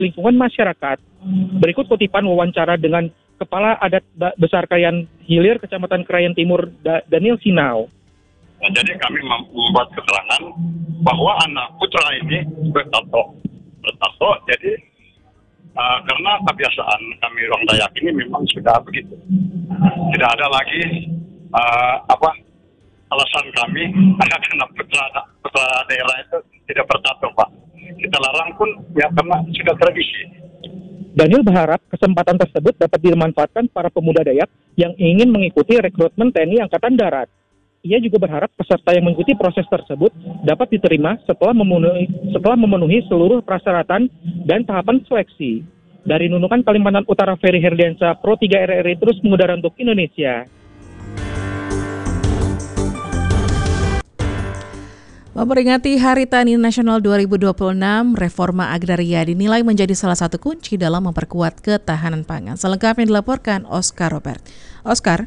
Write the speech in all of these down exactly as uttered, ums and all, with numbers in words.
lingkungan masyarakat. Berikut kutipan wawancara dengan Kepala Adat Besar Krayan Hilir, Kecamatan Krayan Timur, Daniel Sinau. Nah, jadi kami membuat keterangan bahwa anak putra ini bertato. Bertato, jadi uh, karena kebiasaan kami orang Dayak ini memang sudah begitu. Tidak ada lagi uh, apa alasan kami karena putra, putra daerah itu tidak bertato, Pak. Kita larang pun ya karena sudah tradisi. Daniel berharap kesempatan tersebut dapat dimanfaatkan para pemuda Dayak yang ingin mengikuti rekrutmen T N I Angkatan Darat. Ia juga berharap peserta yang mengikuti proses tersebut dapat diterima setelah memenuhi, setelah memenuhi seluruh persyaratan dan tahapan seleksi. Dari Nunukan, Kalimantan Utara, Ferry Herdiansyah, Pro tiga R R I terus mengudara untuk Indonesia. Memperingati Hari Tani Nasional dua ribu dua puluh enam, reforma agraria dinilai menjadi salah satu kunci dalam memperkuat ketahanan pangan. Selengkapnya dilaporkan Oscar Robert. Oscar.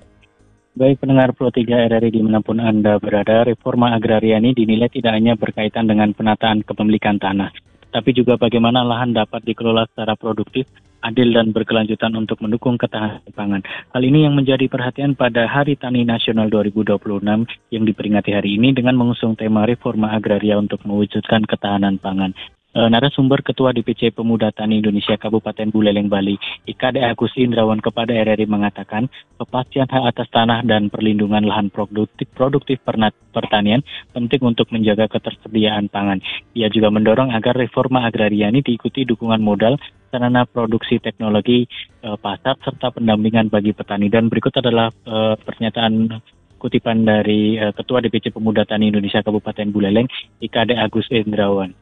Baik pendengar Pro tiga R R I dimanapun Anda berada, reforma agraria ini dinilai tidak hanya berkaitan dengan penataan kepemilikan tanah, tapi juga bagaimana lahan dapat dikelola secara produktif, adil dan berkelanjutan untuk mendukung ketahanan pangan. Hal ini yang menjadi perhatian pada Hari Tani Nasional dua ribu dua puluh enam yang diperingati hari ini dengan mengusung tema reforma agraria untuk mewujudkan ketahanan pangan. E, narasumber Ketua D P C Pemuda Tani Indonesia Kabupaten Buleleng, Bali, I K D Agus Indrawan kepada R R I mengatakan kepastian hak atas tanah dan perlindungan lahan produktif, produktif pernat, pertanian penting untuk menjaga ketersediaan pangan. Ia juga mendorong agar reforma agraria ini diikuti dukungan modal, sarana produksi teknologi, e, pasar, serta pendampingan bagi petani. Dan berikut adalah e, pernyataan kutipan dari e, Ketua D P C Pemuda Tani Indonesia Kabupaten Buleleng, I K D Agus Indrawan.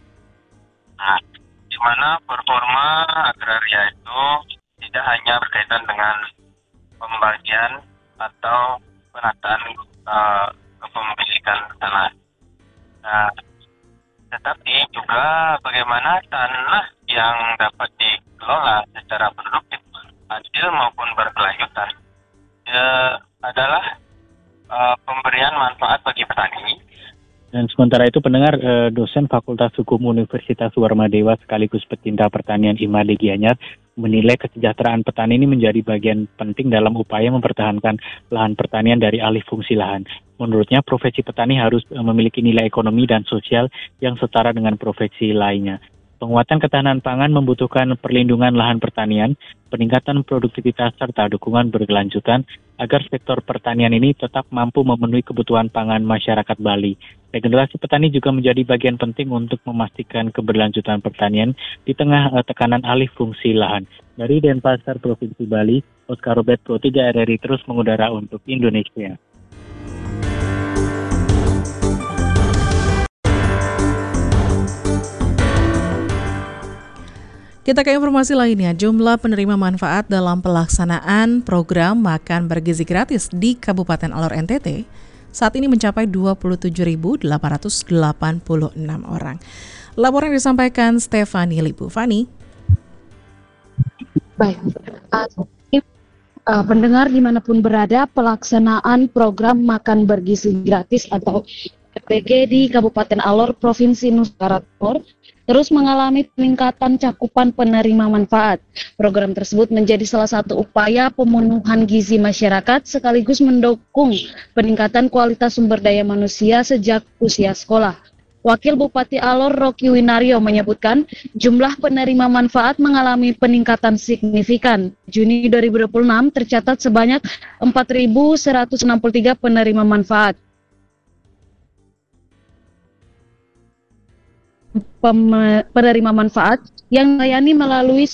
Nah, di mana performa agraria itu tidak hanya berkaitan dengan pembagian atau penataan uh, kepemilikan tanah. Nah, tetapi juga bagaimana tanah yang dapat dikelola secara produktif, adil maupun berkelanjutan ya, adalah uh, pemberian manfaat bagi petani. Dan sementara itu pendengar, eh, dosen Fakultas Hukum Universitas Warmadewa sekaligus pecinta pertanian I M A D Gianyar menilai kesejahteraan petani ini menjadi bagian penting dalam upaya mempertahankan lahan pertanian dari alih fungsi lahan. Menurutnya profesi petani harus eh, memiliki nilai ekonomi dan sosial yang setara dengan profesi lainnya. Penguatan ketahanan pangan membutuhkan perlindungan lahan pertanian, peningkatan produktivitas serta dukungan berkelanjutan agar sektor pertanian ini tetap mampu memenuhi kebutuhan pangan masyarakat Bali. Regenerasi petani juga menjadi bagian penting untuk memastikan keberlanjutan pertanian di tengah uh, tekanan alih fungsi lahan. Dari Denpasar, Provinsi Bali, Oscar Robert, Pro tiga R R I terus mengudara untuk Indonesia. Kita ke informasi lainnya, jumlah penerima manfaat dalam pelaksanaan program makan bergizi gratis di Kabupaten Alor N T T saat ini mencapai dua puluh tujuh ribu delapan ratus delapan puluh enam orang. Laporan yang disampaikan Stefani Libu. Fani. Baik, uh, uh, pendengar dimanapun berada, pelaksanaan program makan bergizi gratis atau P G di Kabupaten Alor, Provinsi Nusa Tenggara Timur terus mengalami peningkatan cakupan penerima manfaat. Program tersebut menjadi salah satu upaya pemenuhan gizi masyarakat sekaligus mendukung peningkatan kualitas sumber daya manusia sejak usia sekolah. Wakil Bupati Alor Rocky Winario menyebutkan jumlah penerima manfaat mengalami peningkatan signifikan. Juni dua ribu dua puluh enam tercatat sebanyak empat ribu seratus enam puluh tiga penerima manfaat. Penerima manfaat yang melayani melalui